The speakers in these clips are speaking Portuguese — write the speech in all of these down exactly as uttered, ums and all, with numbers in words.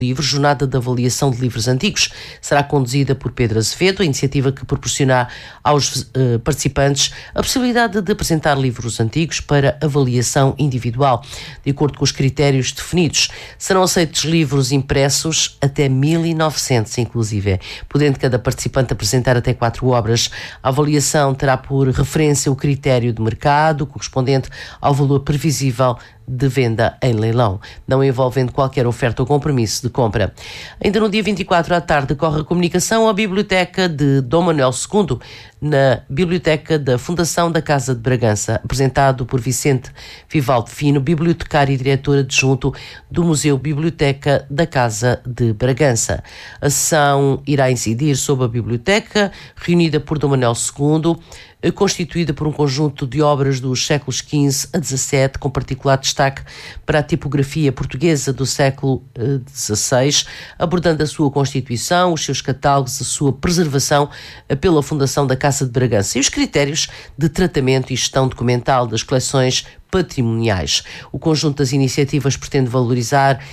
Livro, Jornada de Avaliação de Livros Antigos. Será conduzida por Pedro Azevedo, a iniciativa que proporciona aos uh, participantes a possibilidade de apresentar livros antigos para avaliação individual, de acordo com os critérios definidos. Serão aceitos livros impressos até mil e novecentos, inclusive, podendo cada participante apresentar até quatro obras. A avaliação terá por referência o critério de mercado, correspondente ao valor previsível de venda em leilão, não envolvendo qualquer oferta ou compromisso de compra. Ainda no dia vinte e quatro à tarde decorre a comunicação à Biblioteca de Dom Manuel segundo, na Biblioteca da Fundação da Casa de Bragança, apresentado por Vicente Vivaldo Fino, bibliotecário e diretor adjunto do Museu Biblioteca da Casa de Bragança. A sessão irá incidir sobre a biblioteca, reunida por Dom Manuel segundo, constituída por um conjunto de obras dos séculos quinze a dezassete, com particular destaque para a tipografia portuguesa do século dezasseis, abordando a sua constituição, os seus catálogos, a sua preservação pela Fundação da Casa de Bragança e os critérios de tratamento e gestão documental das coleções patrimoniais. O conjunto das iniciativas pretende valorizar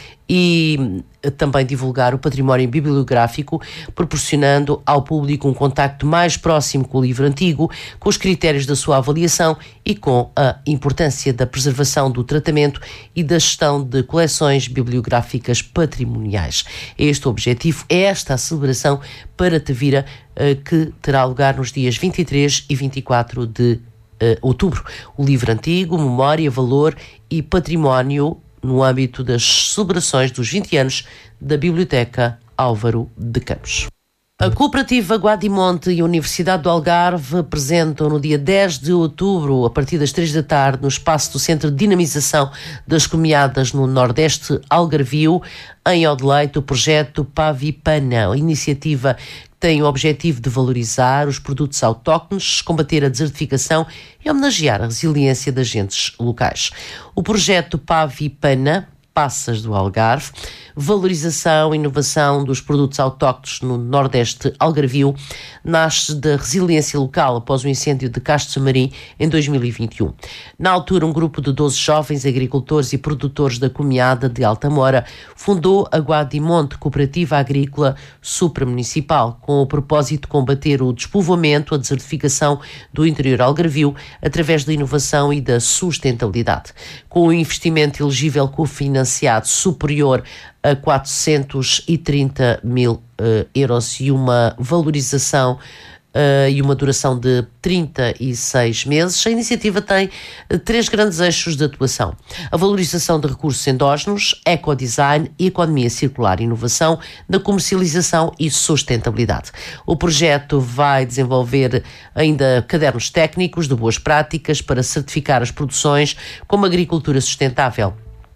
e também divulgar o património bibliográfico, proporcionando ao público um contacto mais próximo com o livro antigo, com os critérios da sua avaliação e com a importância da preservação, do tratamento e da gestão de coleções bibliográficas patrimoniais. Este o objetivo, é esta a celebração para Tavira, que terá lugar nos dias vinte e três e vinte e quatro de Uh, outubro. O livro antigo, memória, valor e património no âmbito das celebrações dos vinte anos da Biblioteca Álvaro de Campos. A Cooperativa Guadimonte e a Universidade do Algarve apresentam no dia dez de outubro, a partir das três da tarde, no espaço do Centro de Dinamização das Comunidades no Nordeste Algarvio, em Odeleite, o projeto Pavipana, a iniciativa tem o objetivo de valorizar os produtos autóctones, combater a desertificação e homenagear a resiliência das gentes locais. O projeto Pavipana, Passas do Algarve, valorização e inovação dos produtos autóctones no Nordeste Algarvio, nasce da resiliência local após o incêndio de Castro Samarim em dois mil e vinte e um. Na altura, um grupo de doze jovens agricultores e produtores da Comiada de Altamora fundou a Guadimonte Cooperativa Agrícola Supramunicipal, com o propósito de combater o despovoamento, a desertificação do interior algarvio, através da inovação e da sustentabilidade. Com um investimento elegível cofinanciado superior a quatrocentos e trinta mil uh, euros e uma valorização uh, e uma duração de trinta e seis meses, a iniciativa tem uh, três grandes eixos de atuação: a valorização de recursos endógenos, ecodesign e economia circular, inovação na comercialização e sustentabilidade. O projeto vai desenvolver ainda cadernos técnicos de boas práticas para certificar as produções como agricultura sustentável.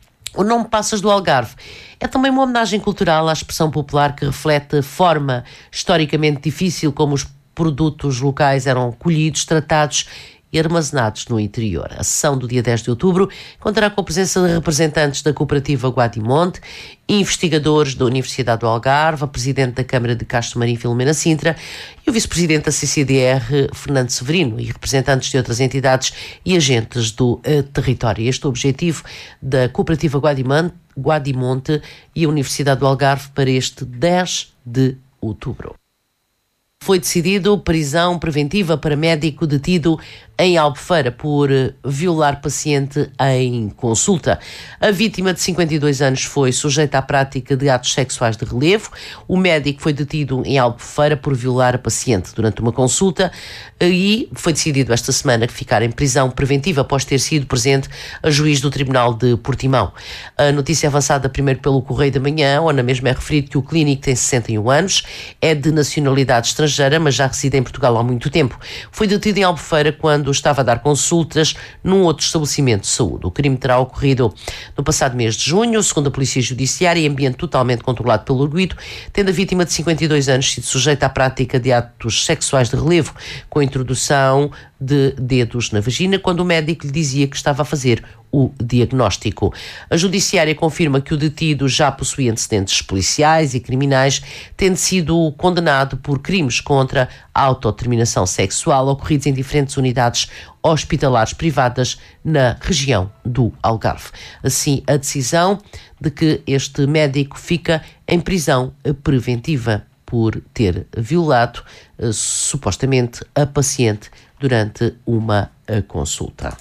O nome Passas do Algarve é também uma homenagem cultural à expressão popular que reflete a forma historicamente difícil como os produtos locais eram colhidos, tratados e armazenados no interior. A sessão do dia dez de outubro contará com a presença de representantes da Cooperativa Guadimonte, investigadores da Universidade do Algarve, a Presidente da Câmara de Castro Marim, Filomena Sintra, e o Vice-Presidente da C C D R, Fernando Severino, e representantes de outras entidades e agentes do uh, território. Este é o objetivo da Cooperativa Guadimonte, Guadimonte e a Universidade do Algarve para este dez de outubro. Foi decidido prisão preventiva para médico detido em Albufeira por violar paciente em consulta. A vítima de cinquenta e dois anos foi sujeita à prática de atos sexuais de relevo. O médico foi detido em Albufeira por violar a paciente durante uma consulta e foi decidido esta semana que ficar em prisão preventiva após ter sido presente a juiz do Tribunal de Portimão. A notícia é avançada primeiro pelo Correio da Manhã, onde na mesma é referido que o clínico tem sessenta e um anos, é de nacionalidade estrangeira, mas já reside em Portugal há muito tempo. Foi detido em Albufeira quando estava a dar consultas num outro estabelecimento de saúde. O crime terá ocorrido no passado mês de junho, segundo a Polícia Judiciária, em ambiente totalmente controlado pelo arguido, tendo a vítima de cinquenta e dois anos sido sujeita à prática de atos sexuais de relevo, com a introdução de dedos na vagina, quando o médico lhe dizia que estava a fazer o diagnóstico. A Judiciária confirma que o detido já possuía antecedentes policiais e criminais, tendo sido condenado por crimes contra a autodeterminação sexual ocorridos em diferentes unidades hospitalares privadas na região do Algarve. Assim, a decisão de que este médico fica em prisão preventiva por ter violado uh, supostamente a paciente durante uma uh, consulta.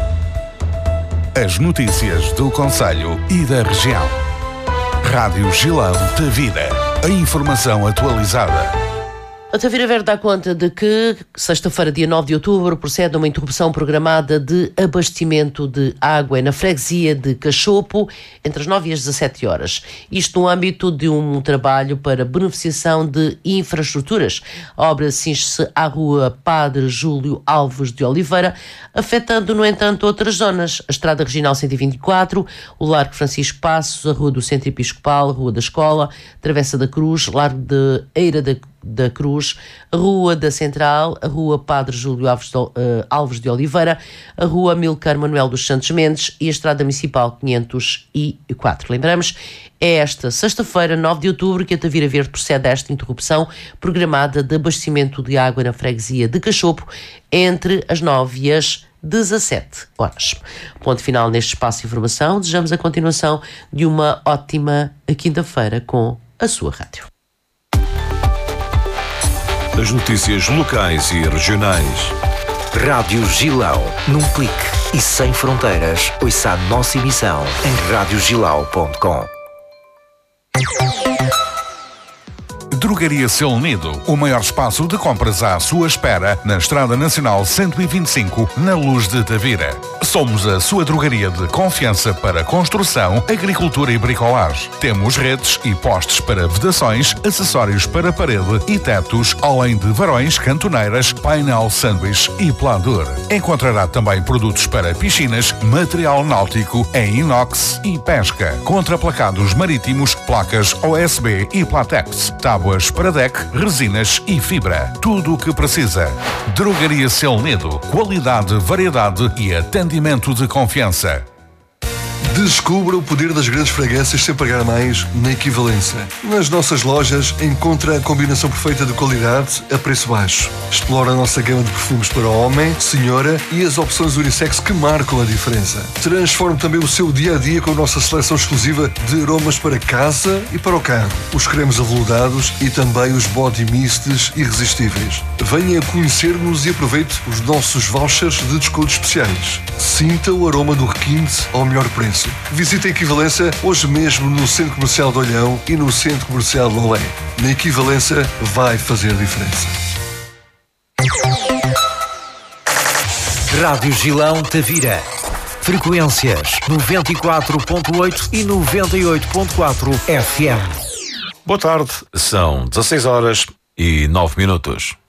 As notícias do Concelho e da região. Rádio Gilão de Vida. A informação atualizada. A Tavira Verde dá conta de que, sexta-feira, dia nove de outubro, procede uma interrupção programada de abastecimento de água na freguesia de Cachopo entre as nove e as dezassete horas. Isto no âmbito de um trabalho para beneficiação de infraestruturas. A obra cinge-se à rua Padre Júlio Alves de Oliveira, afetando, no entanto, outras zonas. A Estrada Regional cento e vinte e quatro, o Largo Francisco Passos, a Rua do Centro Episcopal, a Rua da Escola, Travessa da Cruz, Largo de Eira da da Cruz, a Rua da Central, a Rua Padre Júlio Alves de, uh, Alves de Oliveira, a Rua Amilcar Manuel dos Santos Mendes e a Estrada Municipal quinhentos e quatro. Lembramos, é esta sexta-feira, nove de outubro, que a Tavira Verde procede a esta interrupção programada de abastecimento de água na freguesia de Cachopo entre as nove e as dezassete horas. Ponto final neste espaço de informação. Desejamos a continuação de uma ótima quinta-feira com a sua rádio. As notícias locais e regionais. Rádio Gilão, num clique e sem fronteiras. Ouça a nossa emissão em rádio gilau ponto com. Drogaria Seu Nido, o maior espaço de compras à sua espera na Estrada Nacional cento e vinte e cinco, na Luz de Tavira. Somos a sua drogaria de confiança para construção, agricultura e bricolagem. Temos redes e postes para vedações, acessórios para parede e tetos, além de varões, cantoneiras, painel sanduíche e pladur. Encontrará também produtos para piscinas, material náutico em inox e pesca, contraplacados marítimos, placas O S B e Platex, tábuas para deck, resinas e fibra. Tudo o que precisa. Drogaria Seu Nido. Qualidade, variedade e atendimento de confiança. Descubra o poder das grandes fragrâncias sem pagar mais na Equivalência. Nas nossas lojas encontra a combinação perfeita de qualidade a preço baixo. Explora a nossa gama de perfumes para homem, senhora e as opções unissex que marcam a diferença. Transforme também o seu dia-a-dia com a nossa seleção exclusiva de aromas para casa e para o carro. Os cremes aveludados e também os body mists irresistíveis. Venha conhecer-nos e aproveite os nossos vouchers de descontos especiais. Sinta o aroma do requinte ao melhor preço. Visite a Equivalência hoje mesmo no Centro Comercial de Olhão e no Centro Comercial de Lolé. Na Equivalência vai fazer diferença. Rádio Gilão Tavira. Frequências noventa e quatro ponto oito e noventa e oito ponto quatro F M. Boa tarde, são dezasseis horas e nove minutos.